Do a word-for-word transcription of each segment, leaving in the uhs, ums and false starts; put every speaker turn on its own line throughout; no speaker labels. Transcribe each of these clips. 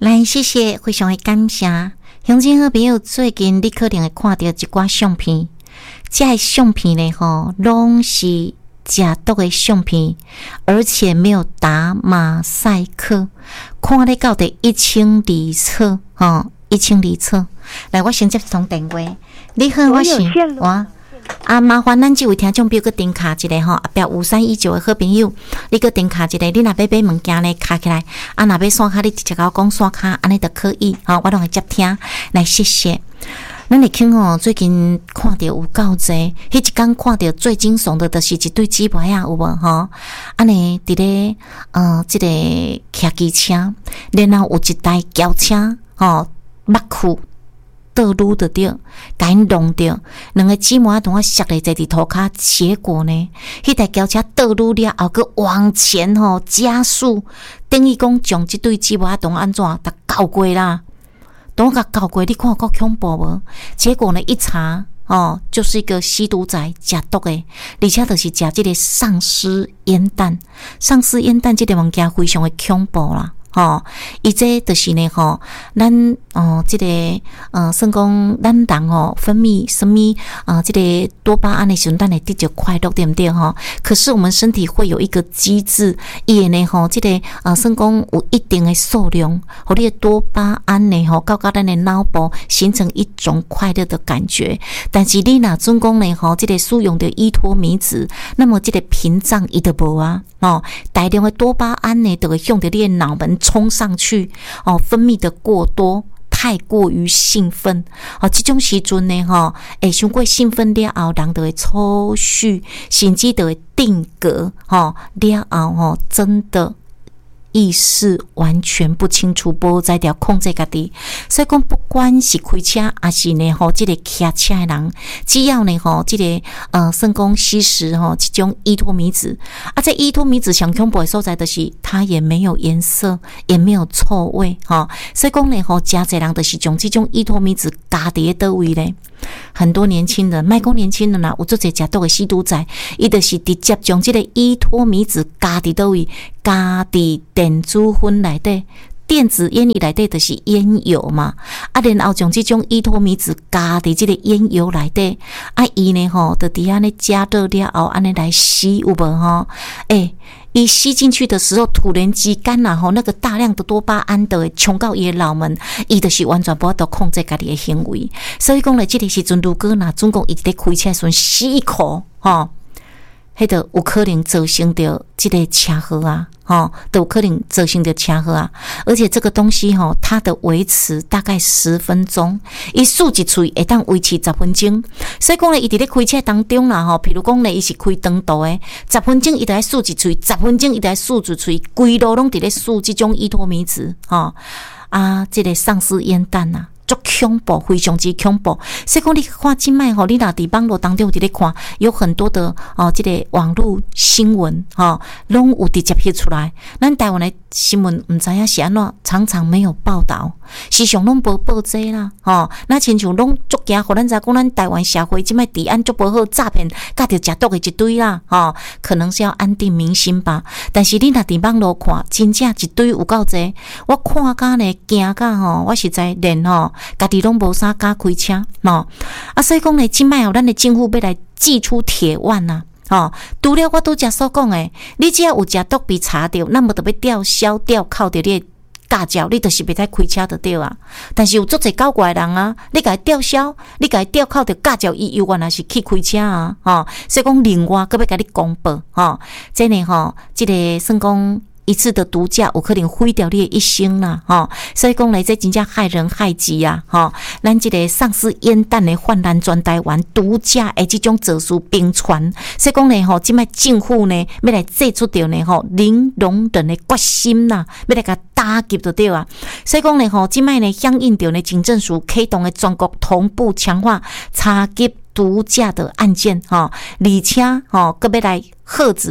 来，谢谢，非常的感谢。乡亲好朋友，最近你可能会看到一寡相片，这些相片呢，吼，拢是假毒的相片，而且没有打马赛克，看得到的一清二楚，吼，一清二楚。来，我先接通电话。你好，我是我。啊，麻烦咱这位听众朋友个点卡一个吼，后壁五三一九的好朋友，你个点卡一个，你若要买物件呢，卡起来，啊，若要刷卡，你直接甲我讲刷卡，安尼就可以，吼，我拢会接听，来谢谢。咱会听哦，最近看到有够济，迄一天看到最惊悚的，就是一对姊妹啊，有无吼？安尼伫咧，呃，即、这个骑机车，然后有一台轿车，吼，目裤。倒撸的掉，甲因弄掉，两个姊妹啊同我摔咧在地涂骹，结果呢，迄台轿车倒撸了后，佮往前吼加速，等于讲将即对姊妹啊同安怎，甲搞过啦，同甲搞过，你看有够恐怖无？结果呢一查，哦，就是一个吸毒仔食毒的，而且就是食即个丧尸烟弹，丧尸烟弹即个物件非常的恐怖啦。吼，伊这就是呢吼，咱哦，这个呃，算讲咱人吼分泌什么啊？这个多巴胺的时阵，咱会得到快乐，对不对吼？可是我们身体会有一个机制，伊呢吼，这个啊，算讲有一定的数量，互你的多巴胺呢吼，到到咱的脑部形成一种快乐的感觉。但是你若总讲呢吼，这个使用的依托米子，那么这个屏障伊就无啊。哦，大量的多巴胺呢，都会向着你的脑门冲上去，哦，分泌的过多，太过于兴奋，哦，这种时阵呢，吼，诶，伤过兴奋了后，人就会抽搐，甚至就会定格，吼，了后吼，真的。意识完全不清楚，无在条控制家己，所以讲不管是开车还是呢吼，这个骑车的人，只要呢吼，这个呃，算讲吸食吼这种依托米子，啊，这依托米子上恐怖的所在就是它也没有颜色，也没有臭味，吼，所以讲呢吼，真侪人就是将这种依托米子加伫倒位咧。很多年轻人，莫讲年轻人啦，有做侪食毒的吸毒仔，伊就是直接将这个依托米子加伫倒位，加伫电子烟内底。电子烟里内底就是烟油嘛，啊，然后将这种依托米子加伫这个烟油内底，啊，伊呢吼，就伫安尼加热了后，安尼来吸有无吼？诶，伊吸进去的时候，突然之间呐吼，那个大量的多巴胺都会冲到伊的脑门，伊就是完全无法度控制家己的行为。所以讲咧，这个时阵如果若总共伊伫咧开车时阵吸一口，吼。迄个有可能造成着这个车祸啊，吼，都有可能造成着车祸啊。而且这个东西吼，它的维持大概十分钟，伊漱一喙会当维持十分钟。所以讲咧，伊伫咧开车当中啦，吼，譬如讲咧，伊是开长途诶，十分钟伊就爱漱一喙，十分钟伊就爱漱一喙，规路拢伫咧漱这种依托米子，吼啊，这个丧尸烟弹呐。足恐怖，非常之恐怖。所以讲，你看即摆吼，你若伫网络当中伫咧看，有很多的哦，即、這个网络新闻吼，拢有直接翕出来。咱台湾的新闻毋知影是安怎，常常没有报道，时常拢无报这啦，吼。那亲像拢足惊，互咱知讲，咱台湾社会即摆治安足无好，诈骗甲着食毒的一堆啦，吼。可能是要安定民心吧。但是你若伫网络看，真正一堆有够济，我看甲呢惊甲吼，我实在连吼。家己拢无啥敢开车，喏啊，所以讲呢，即摆哦，咱的政府要来祭出铁腕呐，吼。除了我拄则所讲诶，你只要有食毒被查到，那么就要吊销、吊扣着你的驾照，你就是袂使开车就对啊。但是有足侪搞怪的人啊，你甲伊吊销，你甲伊吊扣着驾照，伊又原来是去开车啊，吼。所以讲另外搁要甲你公布，吼，这呢吼，这个算讲。一次的毒驾有可能毁掉你的一生啦，吼！所以讲咧，这真正害人害己啊，吼！咱这个丧尸烟弹的泛滥全台湾，毒驾的这种造事并传，所以讲咧，吼，即摆政府呢要来祭出掉呢，吼，零容忍的决心啦，要来甲打击就对啊。所以讲咧，吼，即摆呢响应着呢，警政署启动的全国同步强化查缉毒驾的案件，吼，而且吼，搁要来遏制。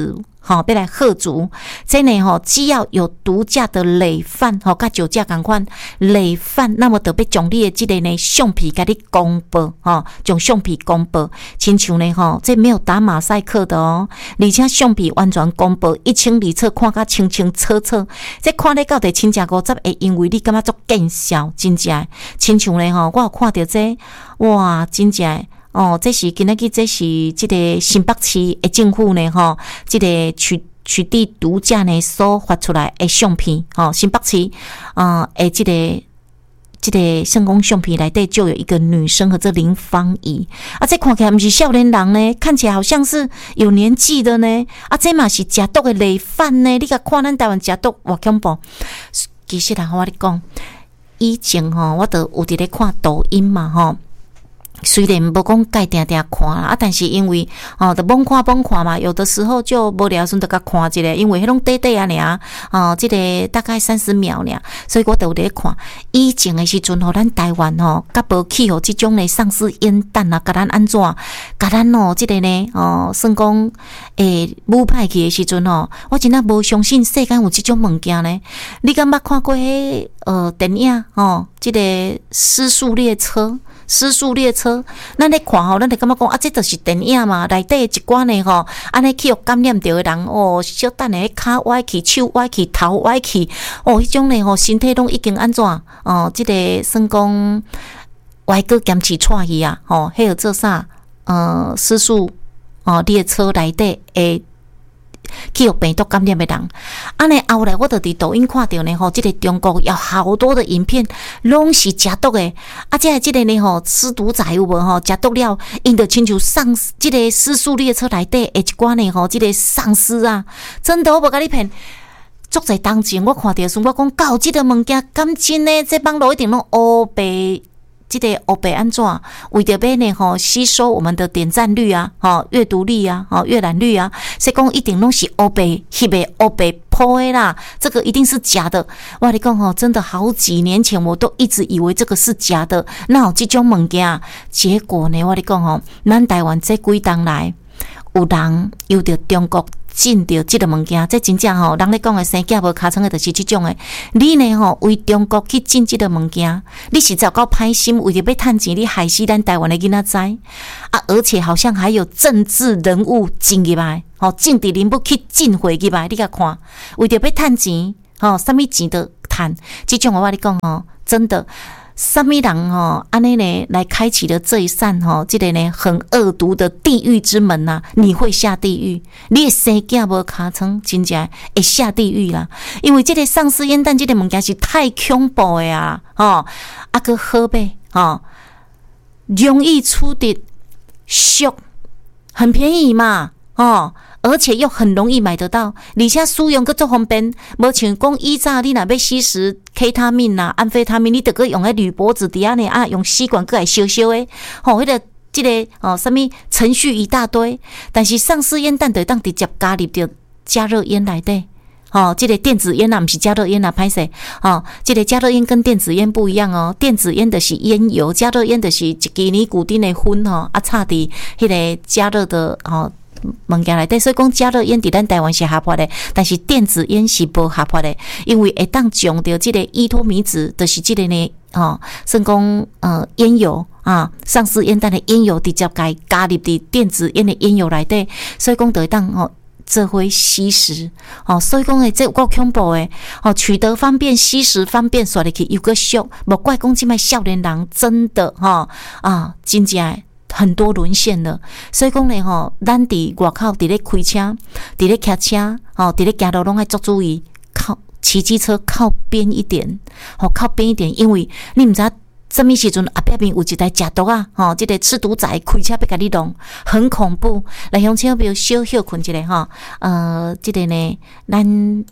好，要来吓阻，这呢吼，只要有毒驾的累犯，吼，甲酒驾同款累犯，那么就要将你的这个呢相片甲你公布，吼，将相片公布，亲像呢吼，这没有打马赛克的哦，而且相片完全公布，一清二楚，看甲清清楚楚，这看咧到第亲正五十，会因为你感觉足见效，真正，亲像呢吼，我有看到这，哇，真正。哦，这是今仔日，这是这个新北市的政府呢，吼，这个取取缔毒驾呢所发出来的相片，吼，新北市啊，诶、呃，这个这个成功相片内底就有一个女生和这林芳怡啊，这看起来不是少年人呢，看起来好像是有年纪的呢，啊，这嘛是食毒的累犯呢，你甲看咱台湾食毒偌恐怖，其实啊，我跟你讲，以前吼，我都有伫咧看抖音嘛，吼。虽然无讲该定定看啦，啊，但是因为哦，就猛看猛看嘛，有的时候就无聊时就甲看一下，因为迄种短短啊尔，哦，这个大概三十秒尔，所以我都有咧看。以前的时阵吼，咱台湾吼，甲无去互即种的丧尸烟弹啊，甲咱安怎，甲咱哦，这个呢，哦，算讲诶，武派去的时阵吼，我真正无相信世间有即种物件呢。你敢捌看过迄呃电影哦？这个失速列车。失速列车，咱咧看吼，咱就感觉讲啊，这就是电影嘛，内底一寡呢吼，安尼去互感染着的人哦，小等下骹歪去，手歪去，头歪去，哦，迄种呢吼，身体拢已经安怎哦，这个算讲歪个坚持喘去啊，吼，迄个做啥？呃，失速哦，列车内底诶。去有病毒感染的人，安尼后来我就伫抖音看到呢吼，这个中国有好多的影片，拢是食毒的。啊，这这个呢吼，吃毒仔有无吼？食毒了，因着亲像丧这个失速列车内底的一寡呢吼，这个丧尸啊，真的我无甲你骗。足在当前我看到时，我讲到这个物件，敢真呢？这帮路一定拢乌白。这个黑白安怎？为着要呢吼吸收我们的点赞率啊，吼阅读率啊，吼阅览率啊，所以讲一定拢是黑白、翕的黑白铺的啦。这个一定是假的。我跟你讲吼，真的好几年前我都一直以为这个是假的。那有这种物件，结果呢，我跟你讲吼，咱台湾这几冬来，有人由着中国进着这个物件，这真正吼，人咧讲的生囝无尻川的，就是这种的。你呢吼为中国去进这个物件，你是糟糕歹心，为着要趁钱，你害死咱台湾的囡仔仔啊！而且好像还有政治人物进入来，吼政治人物去进回入来，你甲看，为着要趁钱，吼什么钱都趁。这种我跟你讲吼，真的。什么人哦，安尼呢来开启了这一扇吼，这个呢很恶毒的地狱之门呐、啊！你会下地狱，你的生囝无尻川，真正会下地狱啦！因为这个丧尸烟弹这个物件是太恐怖的啊！吼，啊个好呗，吼，容易出的俗，很便宜嘛，哦。而且又很容易买得到，而且使用个足方便，无像讲以早你若要吸食 K 他命啦、安非他命，你得个用迄铝箔纸底下呢啊，用吸管过来烧烧诶，吼、哦，迄、那个即、这个哦，什么程序一大堆，但是丧尸烟弹就当直接加入到加热烟内底。哦，这个电子烟啊，不是加热烟啊，歹势。哦，这个加热烟跟电子烟不一样哦。电子烟的是烟油，加热烟的是一支尼古丁的粉吼，啊，插伫迄个加热的哦。物件内底，所以讲加热烟伫咱台湾是合法的，但是电子烟是无合法的，因为会当将着即个依托米酯，就是即个呢，哦，算讲呃烟油啊，丧尸烟弹的烟油直接该加入伫电子烟的烟油内底，所以讲就会当哦。这会吸食哦，所以讲诶，这有够恐怖诶哦，取得方便，吸食方便，刷入去又个俗，无怪讲即摆少年人真的哈、哦、啊，真正。很多沦陷了，所以讲呢吼，咱伫外口伫咧开车，伫咧骑车，吼，伫咧行路拢爱做注意，靠骑机车靠边一点，吼，靠边一点，因为你毋知什么时阵后壁边有一台食毒啊，吼，即、这个吃毒仔开车要甲你弄，很恐怖。来乡亲朋友小休困一下吼，呃，即、这个呢，咱。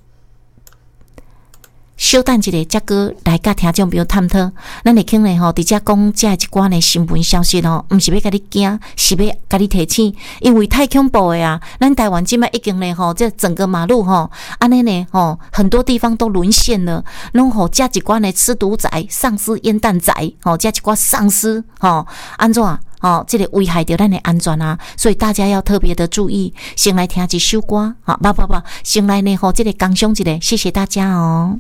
小等一下，才个来甲听众朋友探讨。咱会肯呢吼，伫遮讲遮一寡呢新闻消息吼，毋是要甲你惊，是要甲你提醒，因为太恐怖诶啊！咱台湾即摆已经呢吼，这整个马路吼，安尼呢吼，很多地方都沦陷了，拢吼遮一寡呢吃毒仔、丧尸烟弹仔，吼遮一寡丧尸吼，安怎哦，这个危害到咱的安全啊，所以大家要特别的注意。先来听一首歌，好，不不不，先来呢，吼，这个感伤一下，谢谢大家哦。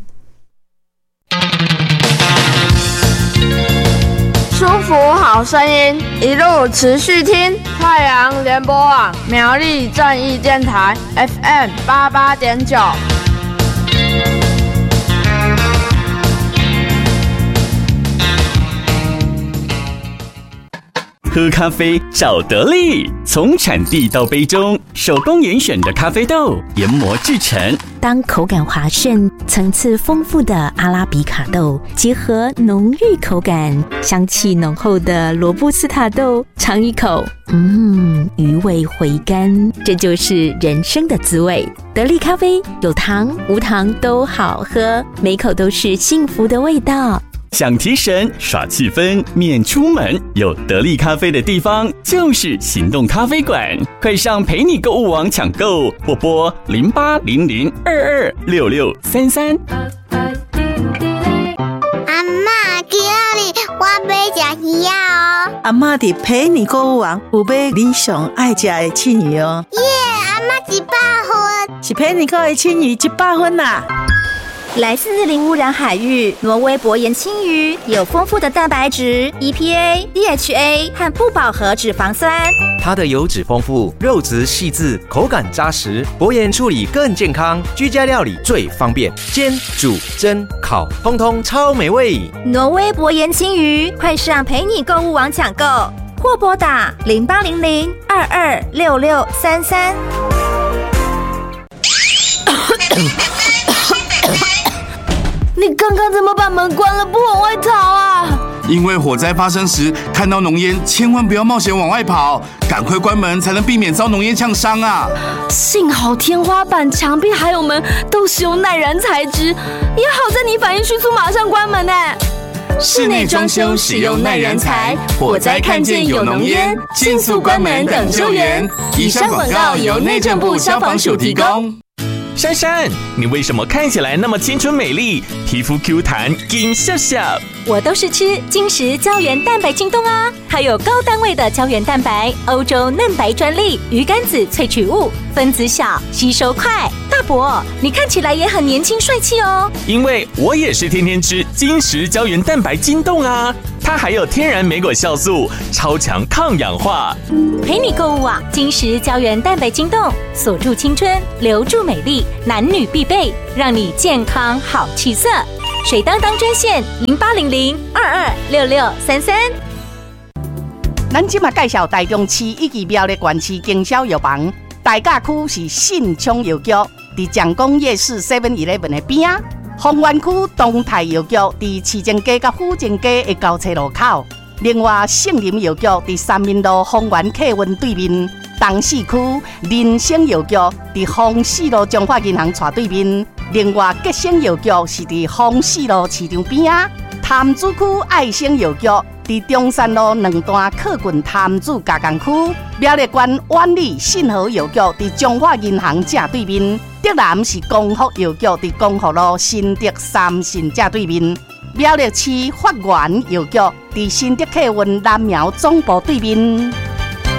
舒服好声音，一路持续听太阳联播网苗栗正义电台 F M 八八点九。
喝咖啡找得力，从产地到杯中，手工严选的咖啡豆研磨制成。
当口感滑顺、层次丰富的阿拉比卡豆结合浓郁口感、香气浓厚的罗布斯塔豆，尝一口，嗯，余味回甘，这就是人生的滋味。得力咖啡有糖无糖都好喝，每口都是幸福的味道。
想提神耍气氛免出门，有得力咖啡的地方就是行动咖啡馆，快上陪你购物网抢购，或拨零八零零二二六六三三。
阿嬷，今日我要吃鱼哦。
阿嬷伫陪你购物网有买你上爱吃的青鱼哦。
耶，阿嬷一百分，
是陪你购的青鱼一百分啦。
来自零污染海域，挪威薄盐青鱼有丰富的蛋白质、E P A、D H A 和不饱和脂肪酸。
它的油脂丰富，肉质细致，口感扎实，薄盐处理更健康，居家料理最方便，煎、煮、蒸、烤，通通超美味。
挪威薄盐青鱼，快上陪你购物网抢购，或拨打零八零零二二六六三三。
你刚刚怎么把门关了，不往外逃啊？
因为火灾发生时看到浓烟，千万不要冒险往外跑，赶快关门才能避免遭浓烟呛伤啊！
幸好天花板、墙壁还有门都是用耐燃材质，也好在你反应迅速，马上关门呢。
室内装修使用耐燃材，火灾看见有浓烟，迅速关门等救援。以上广告由内政部消防署提供。
珊珊，你为什么看起来那么青春美丽，皮肤 Q 弹，金笑笑？
我都是吃金石胶原蛋白晶冻啊，还有高单位的胶原蛋白，欧洲嫩白专利，鱼肝子萃取物，分子小，吸收快。大伯，你看起来也很年轻帅气哦。
因为我也是天天吃金石胶原蛋白晶冻啊，它还有天然莓果酵素，超强抗氧化。
陪你购物网，金石胶原蛋白晶冻，锁住青春，留住美丽，男女必备，让你健康好气色。水当当专线零八零零二二六六三三。
咱今嘛介绍台中市以及苗栗县市经销药房，大甲区是信昌药局，伫蒋公夜市 seven eleven 的边啊。丰原区东泰药局伫市政街甲府政街的交叉路口。另外，圣林药局伫三民路丰原客运对面。东市区人生药局伫丰市路中华银行斜对面。另外，吉生药局是伫丰市路市场边啊。潭子区爱生药局伫中山路两段靠近潭子加工区。苗栗县万里信和药局伫中华银行正对面。德南是光福药局伫光福路新德三信正对面。苗栗市发源药局伫新德客运南苗总部对面。